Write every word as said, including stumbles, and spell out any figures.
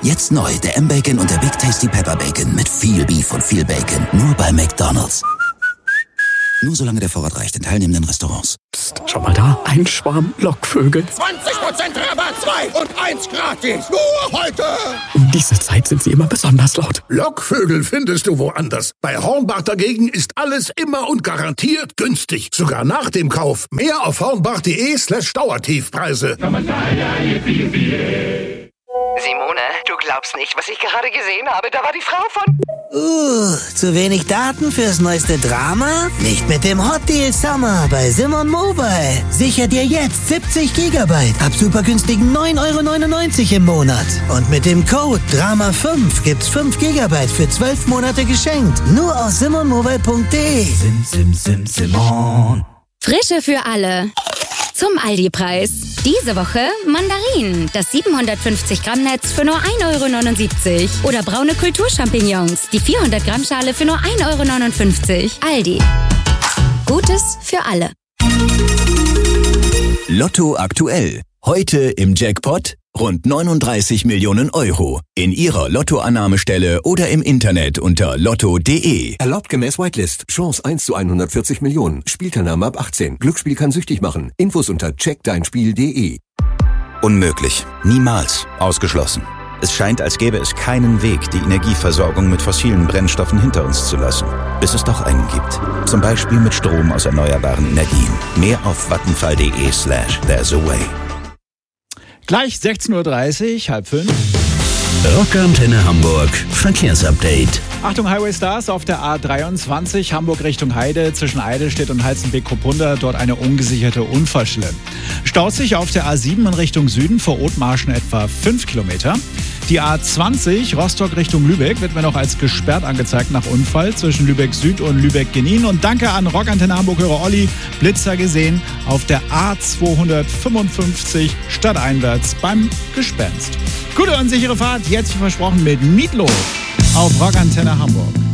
Jetzt neu, der M-Bacon und der Big Tasty Pepper Bacon mit viel Beef und viel Bacon. Nur bei McDonald's. Nur solange der Vorrat reicht in teilnehmenden Restaurants. Psst, schau mal da, ein Schwarm Lockvögel. zwanzig Prozent Rabatt, zwei und eins gratis. Nur heute. Um diese Zeit sind sie immer besonders laut. Lockvögel findest du woanders. Bei Hornbach dagegen ist alles immer und garantiert günstig. Sogar nach dem Kauf. Mehr auf hornbach.de slash Dauertiefpreise. Simone, du glaubst nicht, was ich gerade gesehen habe. Da war die Frau von... Uh, zu wenig Daten fürs neueste Drama? Nicht mit dem Hot Deal Summer bei Simon Mobile. Sicher dir jetzt siebzig Gigabyte ab super günstigen neun Euro neunundneunzig im Monat. Und mit dem Code Drama fünf gibt's fünf Gigabyte für zwölf Monate geschenkt. Nur auf simon mobile punkt de. Sim, sim, sim, Simon. Frische für alle. Zum Aldi-Preis. Diese Woche Mandarinen, das siebenhundertfünfzig Gramm Netz für nur ein Euro neunundsiebzig. Oder braune Kulturchampignons, die vierhundert Gramm Schale für nur ein Euro neunundfünfzig. Aldi. Gutes für alle. Lotto aktuell. Heute im Jackpot rund neununddreißig Millionen Euro. In Ihrer Lottoannahmestelle oder im Internet unter lotto punkt de. Erlaubt gemäß Whitelist. Chance eins zu hundertvierzig Millionen. Spielteilnahme ab achtzehn. Glücksspiel kann süchtig machen. Infos unter check dein spiel punkt de. Unmöglich. Niemals. Ausgeschlossen. Es scheint, als gäbe es keinen Weg, die Energieversorgung mit fossilen Brennstoffen hinter uns zu lassen. Bis es doch einen gibt. Zum Beispiel mit Strom aus erneuerbaren Energien. Mehr auf vattenfall.de slash there's a way. Gleich sechzehn Uhr dreißig, halb fünf. Rockantenne Hamburg, Verkehrsupdate. Achtung, Highway Stars auf der A dreiundzwanzig, Hamburg Richtung Heide, zwischen Eidelstedt und Halstenbek-Kruppunda, dort eine ungesicherte Unfallstelle. Staut sich auf der A sieben in Richtung Süden, vor Othmarschen etwa fünf Kilometer. Die A zwanzig, Rostock Richtung Lübeck, wird mir noch als gesperrt angezeigt nach Unfall zwischen Lübeck Süd und Lübeck Genin. Und danke an Rockantenne Hamburg-Hörer Olli, Blitzer gesehen auf der A zweihundertfünfundfünfzig stadteinwärts beim Gespenst. Gute und sichere Fahrt, jetzt wie versprochen mit Meatloaf auf Rockantenne Hamburg.